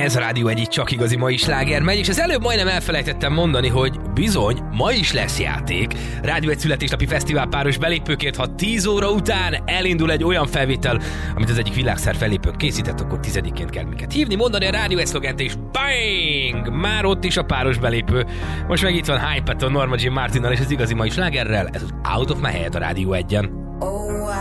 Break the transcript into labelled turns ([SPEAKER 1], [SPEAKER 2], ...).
[SPEAKER 1] Ez a Rádió egyik csak igazi mai sláger megy, és az előbb majdnem elfelejtettem mondani, hogy bizony, ma is lesz játék. Rádió egy születésnapi fesztivál páros belépőkért, ha 10 óra után elindul egy olyan felvétel, amit az egyik világszár fellépőnk készített, akkor 10-ként kell minket hívni, mondani a Rádió egy szlogent, és bang! Már ott is a páros belépő. Most meg itt van Hype Patton, Norma Jean Martinnal és az igazi mai slágerrel, ez az Out of My Head a Rádió egyen.